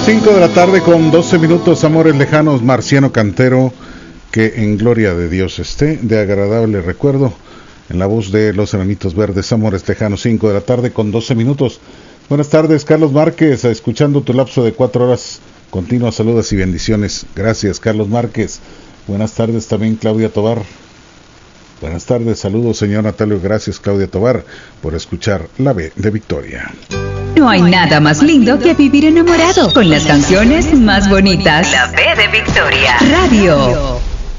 5 de la tarde con 12 minutos, amores lejanos, Marciano Cantero, que en gloria de Dios esté, de agradable recuerdo, en la voz de Los Enanitos Verdes, amores lejanos, 5 de la tarde con 12 minutos. Buenas tardes, Carlos Márquez, escuchando tu lapso de 4 horas continuas, saludos y bendiciones. Gracias, Carlos Márquez. Buenas tardes también, Claudia Tobar. Buenas tardes, saludos, señor Natalio. Gracias, Claudia Tobar, por escuchar La B de Victoria. No hay nada más lindo que vivir enamorado con las canciones más bonitas. La B de Victoria Radio.